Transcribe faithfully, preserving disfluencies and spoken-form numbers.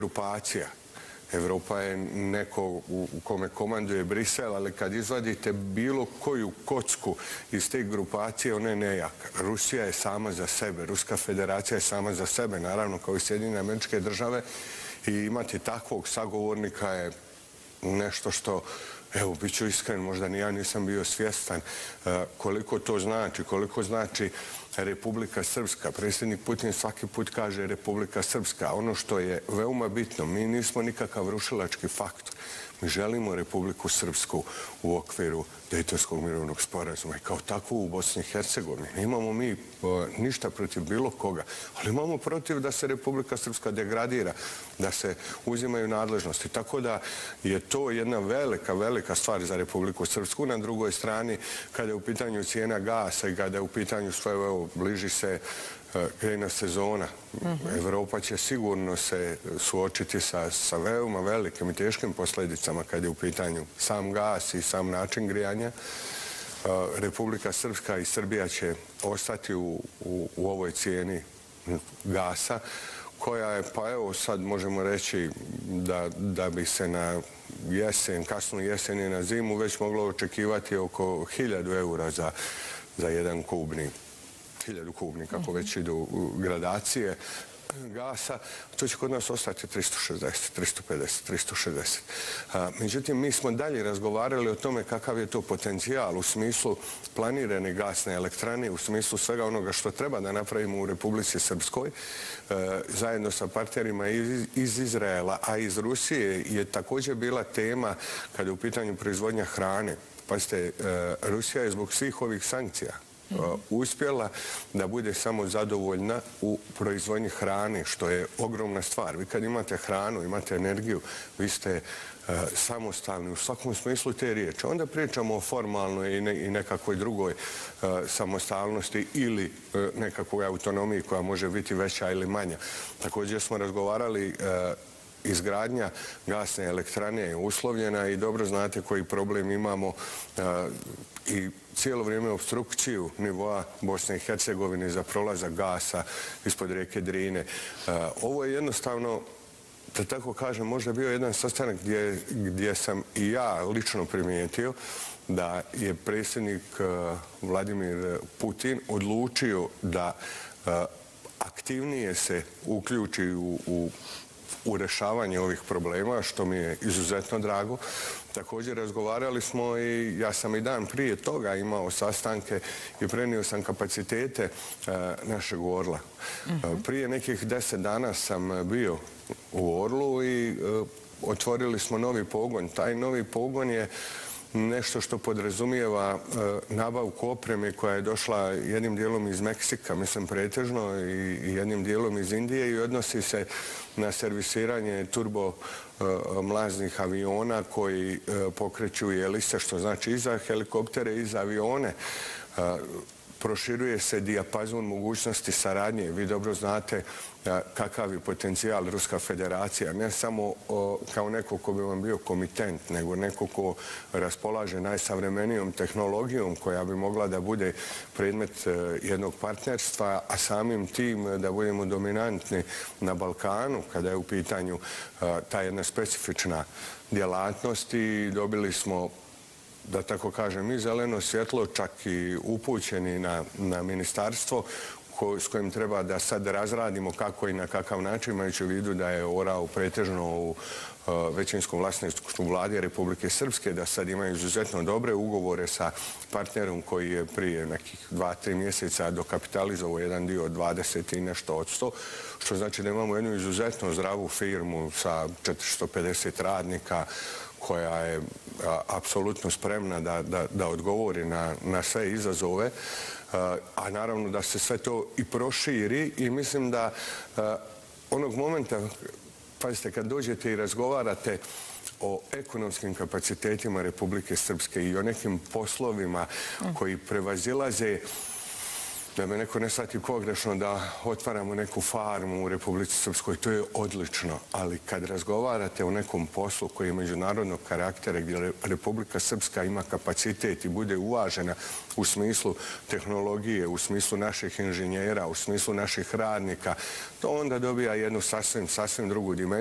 grupacija. Evropa je neko u kome komanduje Brisel, ali kad izvadite bilo koju kocku iz te grupacije, ona je nejaka. Rusija je sama za sebe, Ruska federacija je sama za sebe, naravno kao i Sjedinjene Američke Države, i imati takvog sagovornika je nešto što, evo, bit ću iskren, možda ni ja nisam bio svjestan koliko to znači, koliko znači Republika Srpska. Predsjednik Putin svaki put kaže Republika Srpska. Ono što je veoma bitno, mi nismo nikakav rušilački faktor. Mi želimo Republiku Srpsku u okviru Dejtonskog mirovnog sporazuma i kao takvu u Bosni i Hercegovini. Nemamo mi ništa protiv bilo koga, ali imamo protiv da se Republika Srpska degradira, da se uzimaju nadležnosti. Tako da je to jedna velika, velika stvar za Republiku Srpsku. Na drugoj strani, kada je u pitanju cijena gasa i kada je u pitanju sve, evo, bliži se grejna sezona. Evropa će sigurno se suočiti sa, sa veoma velikim i teškim posljedicama kad je u pitanju sam gas i sam način grijanja. Republika Srpska i Srbija će ostati u, u, u ovoj cijeni gasa, koja je, pa evo sad možemo reći da, da bi se na jesen, kasnu jesen i na zimu već moglo očekivati oko hiljadu eura za, za jedan kubni. hiljadu kubni, kako već idu gradacije gasa, to će kod nas ostati tristo šezdeset, tristo pedeset, tristo šezdeset. Međutim, mi smo dalje razgovarali o tome kakav je to potencijal u smislu planirane gasne elektrane, u smislu svega onoga što treba da napravimo u Republici Srpskoj, zajedno sa partnerima iz Izraela, a iz Rusije je također bila tema kada je u pitanju proizvodnja hrane. Pazite, Rusija je zbog svih ovih sankcija uspjela da bude samo zadovoljna u proizvodnji hrane, što je ogromna stvar. Vi kad imate hranu, imate energiju, vi ste samostalni u svakom smislu te riječi. Onda pričamo o formalnoj i nekakvoj drugoj samostalnosti ili nekakvoj autonomiji koja može biti veća ili manja. Također smo razgovarali, izgradnja gasne elektrane je uslovljena i dobro znate koji problem imamo i cijelo vrijeme obstrukciju nivoa Bosne i Hercegovine za prolazak gasa ispod rijeke Drine. Ovo je jednostavno, da tako kažem, možda bio jedan sastanak gdje, gdje sam i ja lično primijetio da je predsjednik Vladimir Putin odlučio da aktivnije se uključi u, u u rešavanje ovih problema, što mi je izuzetno drago. Također razgovarali smo i ja sam i dan prije toga imao sastanke i prenio sam kapacitete našeg Orla. Prije nekih deset dana sam bio u Orlu i otvorili smo novi pogon. Taj novi pogon je nešto što podrazumijeva nabavku opreme koja je došla jednim dijelom iz Meksika, mislim pretežno, i jednim dijelom iz Indije i odnosi se na servisiranje turbo mlaznih aviona koji pokreću i elise, što znači i za helikoptere i za avione. Proširuje se dijapazon mogućnosti saradnje. Vi dobro znate kakav je potencijal Ruska federacija. Ne samo kao neko ko bi vam bio komitent, nego neko ko raspolaže najsavremenijom tehnologijom koja bi mogla da bude predmet jednog partnerstva, a samim tim da budemo dominantni na Balkanu kada je u pitanju ta jedna specifična djelatnost i dobili smo, da tako kažem, i zeleno svjetlo, čak i upućeni na, na ministarstvo ko, s kojim treba da sad razradimo kako i na kakav način, imajući u vidu da je Orao pretežno u uh, većinskom vlasništvu vlade Republike Srpske, da sad imaju izuzetno dobre ugovore sa partnerom koji je prije nekih dva, tri mjeseca dokapitalizovao jedan dio od dvadeset i nešto od sto, što znači da imamo jednu izuzetno zdravu firmu sa četiristo pedeset radnika, koja je apsolutno spremna da, da, da odgovori na, na sve izazove, a naravno da se sve to i proširi i mislim da onog momenta, pazite, kad dođete i razgovarate o ekonomskim kapacitetima Republike Srpske i o nekim poslovima koji prevazilaze, da me neko ne shvati pogrešno, da otvaramo neku farmu u Republici Srpskoj, to je odlično, ali kad razgovarate o nekom poslu koji je međunarodnog karaktera, gdje Republika Srpska ima kapacitet i bude uvažena u smislu tehnologije, u smislu naših inženjera, u smislu naših radnika, to onda dobija jednu sasvim, sasvim drugu dimenziju.